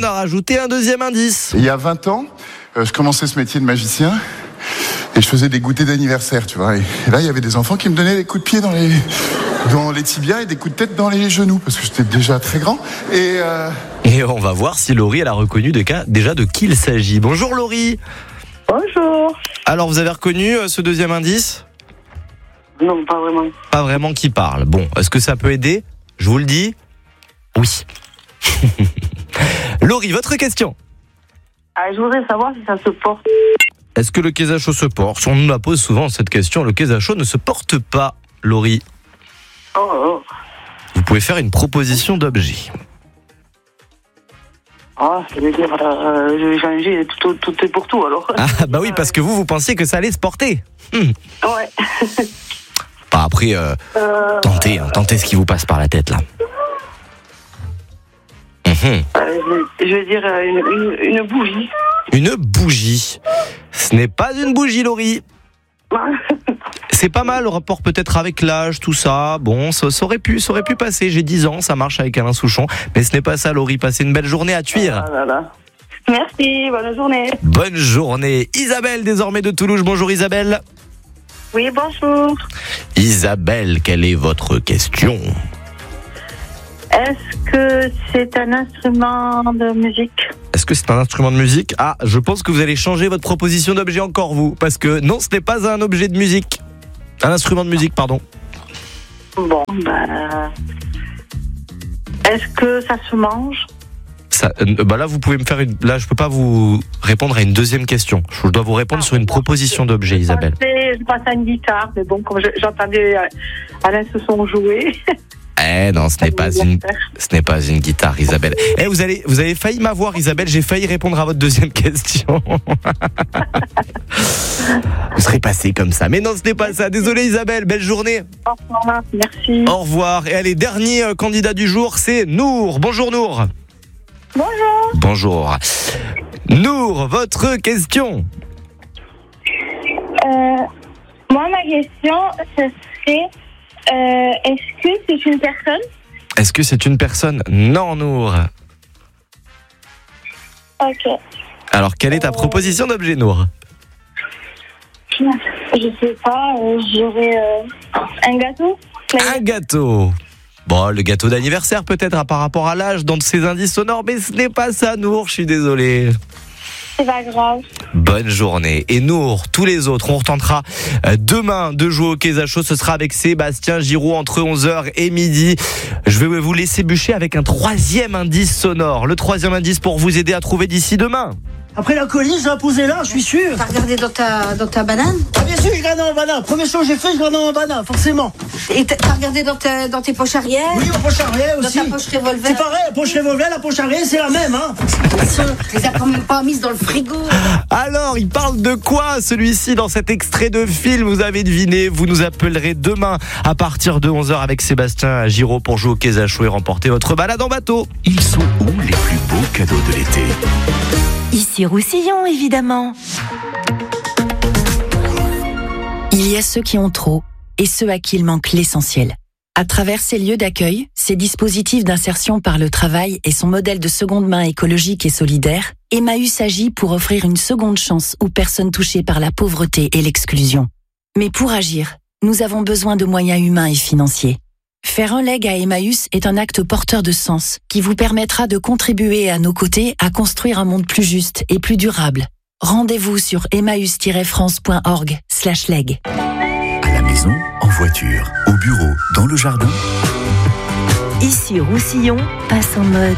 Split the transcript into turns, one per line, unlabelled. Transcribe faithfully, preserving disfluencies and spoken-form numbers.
va rajouter un deuxième indice.
Il y a vingt ans, euh, je commençais ce métier de magicien et je faisais des goûters d'anniversaire, tu vois. Et, et là, il y avait des enfants qui me donnaient des coups de pied dans les, dans les tibias et des coups de tête dans les genoux parce que j'étais déjà très grand. Et, euh...
et on va voir si Laurie elle a reconnu de cas, déjà de qui il s'agit. Bonjour Laurie.
Bonjour.
Alors, vous avez reconnu euh, ce deuxième indice ?
Non, pas vraiment.
Pas vraiment qui parle. Bon, est-ce que ça peut aider ? Je vous le dis, oui. Laurie, votre question.
Ah, je voudrais savoir si ça se porte.
Est-ce que le Quesacho se porte ? On nous la pose souvent cette question. Le Quesacho ne se porte pas, Laurie.
Oh, oh.
Vous pouvez faire une proposition d'objet.
Ah, ça veut dire, euh, je vais changer tout, tout, tout est pour tout alors.
Ah bah oui, parce que vous, vous pensiez que ça allait se porter. Hum.
Ouais.
Bah après, euh,
euh,
tentez, hein, tentez ce qui vous passe par la tête là. Hum.
euh, je, je vais dire euh, une, une, une bougie.
Une bougie. Ce n'est pas une bougie, Laurie. C'est pas mal, le rapport peut-être avec l'âge, tout ça. Bon, ça, ça aurait pu, ça aurait pu passer. J'ai dix ans, ça marche avec Alain Souchon. Mais ce n'est pas ça, Laurie. Passez une belle journée à Thuir.
Ah là là. Merci, bonne journée.
Bonne journée. Isabelle, désormais de Toulouse. Bonjour Isabelle.
Oui, bonjour.
Isabelle, quelle est votre question ?
Est-ce que c'est un instrument de musique ?
Est-ce que c'est un instrument de musique ? Ah, je pense que vous allez changer votre proposition d'objet encore, vous. Parce que non, ce n'est pas un objet de musique. Un instrument de musique, pardon.
Bon, bah... Est-ce que ça se mange ?
Ça, euh, bah là, vous pouvez me faire une... Là, je peux pas vous répondre à une deuxième question. Je dois vous répondre ah, sur une proposition d'objet,
je
Isabelle.
Pensais, je pense à une guitare, mais bon, comme je, j'entendais Alain Souchon jouer...
Eh non, ce n'est pas une, ce n'est pas une guitare, Isabelle. Eh, vous allez, vous avez failli m'avoir, Isabelle. J'ai failli répondre à votre deuxième question. Vous serez passé comme ça. Mais non, ce n'est pas ça. Désolé, Isabelle. Belle journée.
Au revoir. Merci.
Au revoir. Et allez, dernier candidat du jour, c'est Nour. Bonjour, Nour.
Bonjour.
Bonjour. Nour, votre question.
Euh, moi, ma question, ce serait... Euh, est-ce que c'est une personne ?
Est-ce que c'est une personne ? Non, Nour.
Ok.
Alors, quelle est ta
euh...
proposition d'objet, Nour ?
Je sais pas, euh, j'aurais euh, un gâteau.
Un gâteau. Bon, le gâteau d'anniversaire peut-être par rapport à l'âge dans ces indices sonores, mais ce n'est pas ça, Nour, je suis désolé.
C'est pas grave.
Bonne journée. Et Nour, tous les autres, on retentera demain de jouer au Quesacho. Ce sera avec Sébastien Giraud entre onze heures et midi. Je vais vous laisser bûcher avec un troisième indice sonore. Le troisième indice pour vous aider à trouver d'ici demain.
Après la colis, je l'ai posé là, je suis sûr.
T'as regardé dans ta, dans ta banane ?
Ah bien sûr, je regarde dans ma banane. Première chose que j'ai fait, je regarde dans ma banane, forcément.
Et t'as regardé dans, ta, dans tes poches arrière ?
Oui, ma poche arrière aussi.
Dans ta poche revolver ?
C'est pareil, la poche revolver, la poche arrière, c'est la même, hein.
Tu les as quand même pas mises dans le frigo.
Alors, il parle de quoi celui-ci dans cet extrait de film ? Vous avez deviné, vous nous appellerez demain à partir de onze heures avec Sébastien Giraud pour jouer au Quesacho et remporter votre balade en bateau.
Ils sont où les plus beaux cadeaux de l'été ?
Ici Roussillon, évidemment. Il y a ceux qui ont trop et ceux à qui il manque l'essentiel. À travers ces lieux d'accueil, ces dispositifs d'insertion par le travail et son modèle de seconde main écologique et solidaire, Emmaüs agit pour offrir une seconde chance aux personnes touchées par la pauvreté et l'exclusion. Mais pour agir, nous avons besoin de moyens humains et financiers. Faire un leg à Emmaüs est un acte porteur de sens qui vous permettra de contribuer à nos côtés à construire un monde plus juste et plus durable. Rendez-vous sur emmaüs-france.org slash leg.
À la maison, en voiture, au bureau, dans le jardin.
Ici Roussillon passe en mode